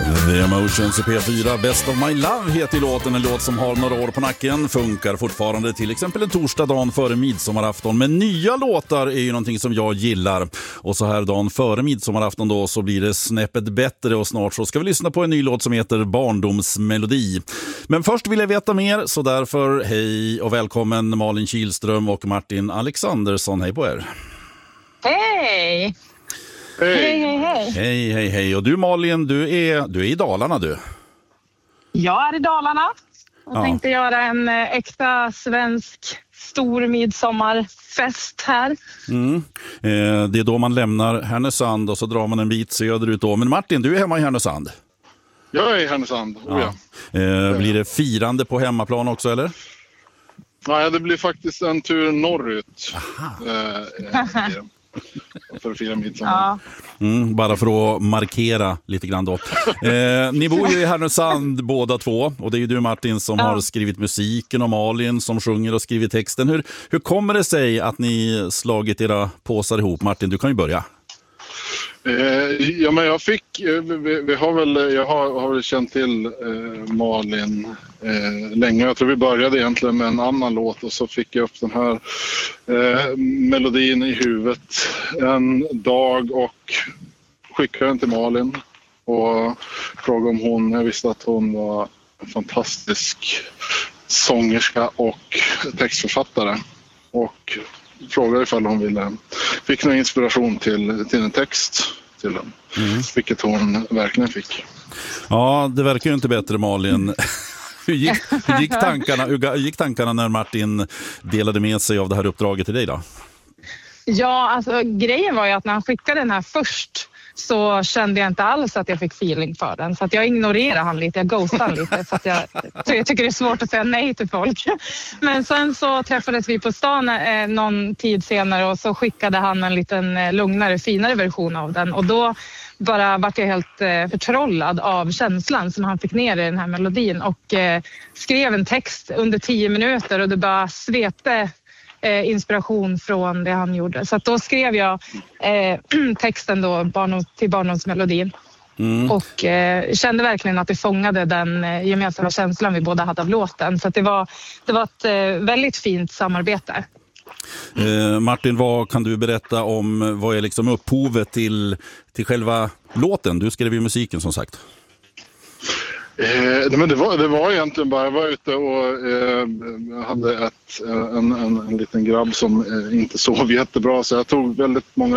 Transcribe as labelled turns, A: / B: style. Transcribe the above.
A: The Emotions i P4, Best of My Love heter låten, en låt som har några år på nacken, funkar fortfarande till exempel en torsdag dagen före midsommarafton. Men nya låtar är ju någonting som jag gillar, och så här dagen före midsommarafton då så blir det snäppet bättre, och snart så ska vi lyssna på en ny låt som heter Barndomsmelodi. Men först vill jag veta mer, så därför hej och välkommen Malin Kihlström och Martin Alexandersson. Hej på er!
B: Hej!
A: Hej. Och du Malin, du är i Dalarna du.
B: Jag är i Dalarna och tänkte göra en äkta svensk stor midsommarfest här.
A: Det är då man lämnar Härnösand och så drar man en bit söderut då. Men Martin, du är hemma i Härnösand.
C: Jag är i Härnösand,
A: Blir det firande på hemmaplan också eller?
C: Nej, det blir faktiskt en tur norrut. För att fira midsommar.
A: Bara för att markera lite grann då. Ni bor ju i Härnösand båda två, och det är ju du Martin som har skrivit musiken och Malin som sjunger och skriver texten. Hur kommer det sig att ni slagit era påsar ihop? Martin, du kan ju börja.
C: Men jag har väl känt till Malin länge. Jag tror vi började egentligen med en annan låt, och så fick jag upp den här melodin i huvudet en dag och skickade den till Malin och frågade jag visste att hon var en fantastisk sångerska och textförfattare, och frågade ifall hon fick någon inspiration till en text till den, vilket hon verkligen fick.
A: Ja, det verkar ju inte bättre Malin. Hur gick tankarna när Martin delade med sig av det här uppdraget till dig då?
B: Ja, alltså grejen var ju att när han skickade den här först så kände jag inte alls att jag fick feeling för den. Så att jag ignorerade han lite, jag ghostade han lite. För att jag tycker det är svårt att säga nej till folk. Men sen så träffades vi på stan någon tid senare, och så skickade han en liten lugnare, finare version av den. Och då bara vart jag helt förtrollad av känslan som han fick ner i den här melodin. Och skrev en text under 10 minuter, och det bara svepte inspiration från det han gjorde. Så att då skrev jag texten då till barndomsmelodin. Och kände verkligen att det fångade den gemensamma känslan vi båda hade av låten. Så att det var ett väldigt fint samarbete.
A: Martin, vad kan du berätta om, vad är liksom upphovet till själva låten? Du skrev ju musiken som sagt.
C: Men det var egentligen bara, jag var ute och hade en liten grabb som inte sov jättebra, så jag tog väldigt många